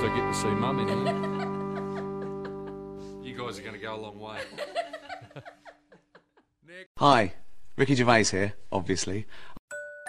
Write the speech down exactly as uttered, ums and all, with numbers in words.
also get to see Mum in here. You guys are going to go a long way. Hi, Ricky Gervais here, obviously.